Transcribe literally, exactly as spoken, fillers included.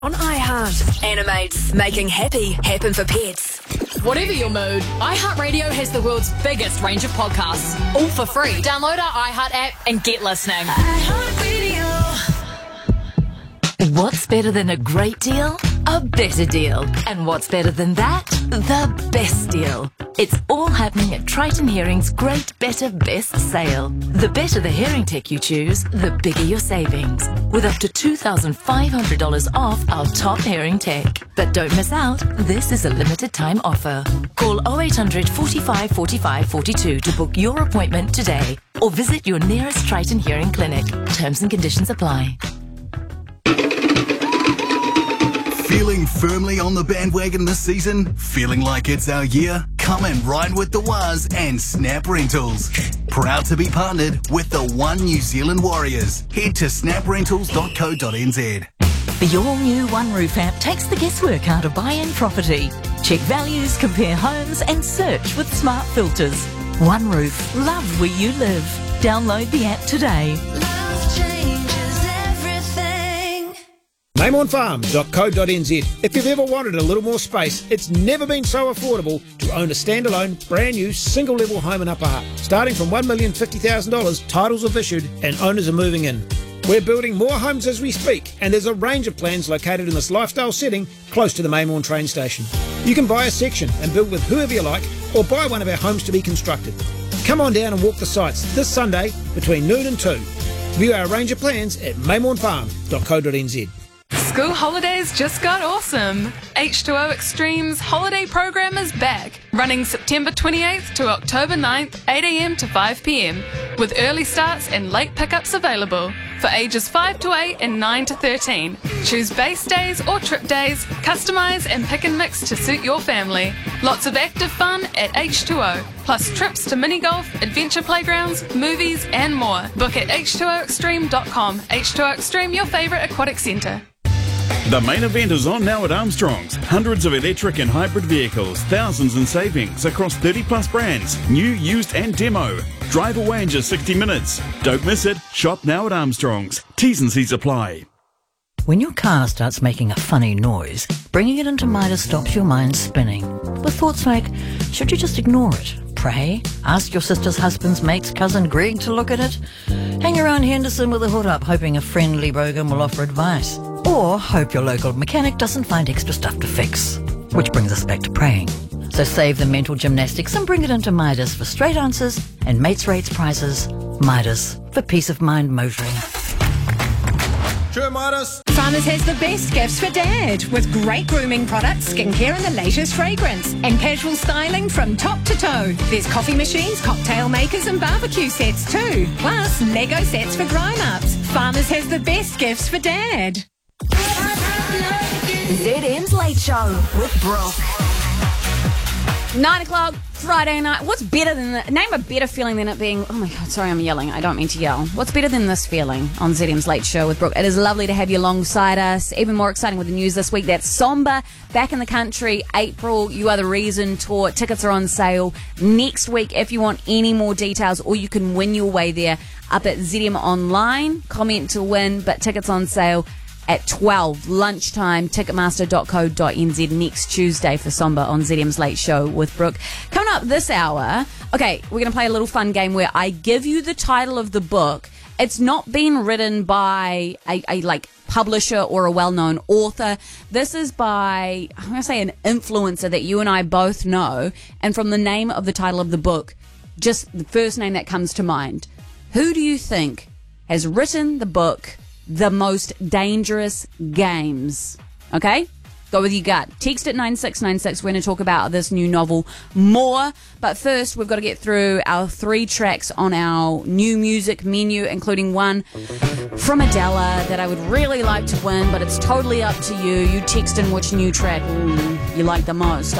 On iHeart, Animates, making happy happen for pets. Whatever your mood, iHeartRadio has the world's biggest range of podcasts, all for free. Download our iHeart app and get listening. iHeartRadio. What's better than a great deal? A better deal. And what's better than that? The best deal. It's all happening at Triton Hearing's Great Better Best Sale. The better the hearing tech you choose, the bigger your savings. With up to two thousand five hundred dollars off our top hearing tech. But don't miss out, this is a limited time offer. Call oh eight hundred, forty-five, forty-five, forty-two to book your appointment today. Or visit your nearest Triton Hearing clinic. Terms and conditions apply. Feeling firmly on the bandwagon this season? Feeling like it's our year? Come and ride with the Waz and Snap Rentals. Proud to be partnered with the One New Zealand Warriors. Head to snap rentals dot co dot n z. The all-new One Roof app takes the guesswork out of buying property. Check values, compare homes and search with smart filters. One Roof, love where you live. Download the app today. Love changes everything. Maymorn Farm dot co dot n z. If you've ever wanted a little more space, it's never been so affordable to own a standalone, brand new, single-level home in Upper Hutt. Starting from one million fifty thousand dollars, titles have issued and owners are moving in. We're building more homes as we speak, and there's a range of plans located in this lifestyle setting close to the Maymorn train station. You can buy a section and build with whoever you like, or buy one of our homes to be constructed. Come on down and walk the sites this Sunday between noon and two. View our range of plans at Maymorn Farm dot co dot n z. School holidays just got awesome. H two O Extreme's holiday program is back, running September twenty-eighth to October ninth, eight a m to five p m, with early starts and late pickups available for ages five to eight and nine to thirteen. Choose base days or trip days, customise and pick and mix to suit your family. Lots of active fun at H two O, plus trips to mini golf, adventure playgrounds, movies and more. Book at h two o extreme dot com. H two O Extreme, your favourite aquatic centre. The main event is on now at Armstrong's. Hundreds of electric and hybrid vehicles, thousands in savings across thirty plus brands, new, used and demo. Drive away in just sixty minutes. Don't miss it. Shop now at Armstrong's. T's and C's apply. When your car starts making a funny noise, bringing it into Midas stops your mind spinning. With thoughts like, should you just ignore it? Pray? Ask your sister's husband's mate's cousin Greg to look at it? Hang around Henderson with a hood up hoping a friendly bogan will offer advice? Or hope your local mechanic doesn't find extra stuff to fix? Which brings us back to praying. So save the mental gymnastics and bring it into Midas for straight answers and mates rates prices. Midas, for peace of mind motoring. Sure, Midas. Farmers has the best gifts for Dad, with great grooming products, skincare and the latest fragrance, and casual styling from top to toe. There's coffee machines, cocktail makers and barbecue sets too, plus Lego sets for grown-ups. Farmers has the best gifts for Dad. Z M's Late Show with Brooke. Nine o'clock, Friday night. What's better than the, name a better feeling than it being, oh my God, sorry I'm yelling. I don't mean to yell. What's better than this feeling on Z M's Late Show with Brooke? It is lovely to have you alongside us. Even more exciting with the news this week. That's Somba back in the country. April, You Are the Reason tour. Tickets are on sale next week. If you want any more details, or you can win your way there up at Z M Online. Comment to win, but tickets on sale at twelve lunchtime, ticketmaster dot co dot n z next Tuesday for Somba on Z M's Late Show with Brooke. Coming up this hour, okay, we're going to play a little fun game where I give you the title of the book. It's not been written by a, a like publisher or a well-known author. This is by, I'm going to say, an influencer that you and I both know. And from the name of the title of the book, just the first name that comes to mind. Who do you think has written the book The Most Dangerous Games? Okay? Go with your gut. Text at nine six nine six. We're going to talk about this new novel more. But first, we've got to get through our three tracks on our new music menu, including one from Adela that I would really like to win, but it's totally up to you. You text in which new track mm, you like the most.